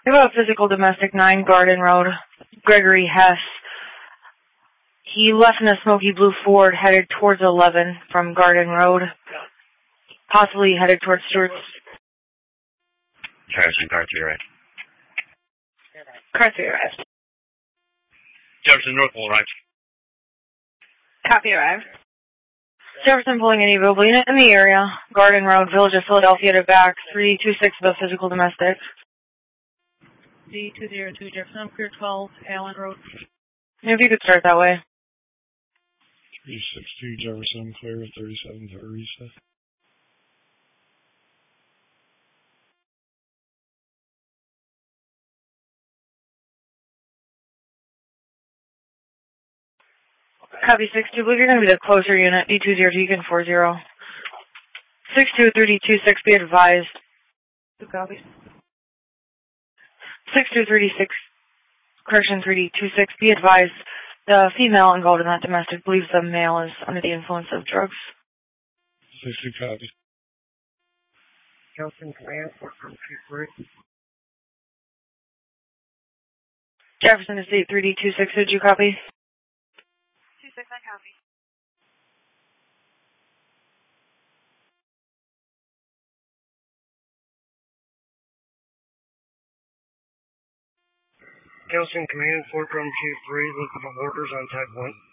We have a physical domestic 9 Garden Road, Gregory Hess. He left in a smoky blue Ford headed towards 11 from Garden Road, possibly headed towards Stewart's. Jefferson, car 3 right. Car 3 arrived. Jefferson, North Pole right. Copy arrived. Jefferson pulling any available unit in the area. Garden Road, Village of Philadelphia to back 326 of the physical domestic. D202 Jefferson, I'm clear 12, Allen Road. If you could start that way. 362 Jefferson, clear 37 Teresa. Copy 62, believe you're going to be the closer unit. D202, you can 40. 62-326, be advised. 2 copies. 62-326, correction 326, be advised. The female involved in that domestic believes the male is under the influence of drugs. 60 copies. Jefferson Command, 4-3. Jefferson to State 3D26, did you copy? 26, I copy. Jefferson Command, 4-3, looking for orders on type 1.